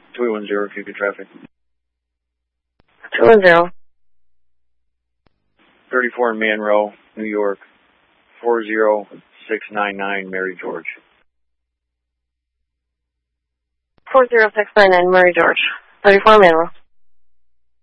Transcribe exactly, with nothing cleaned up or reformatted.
two one zero, Cuba traffic. two one zero. thirty-four Monroe, New York, four zero six nine nine, Mary George. four zero six nine nine, Mary George. thirty-four Monroe.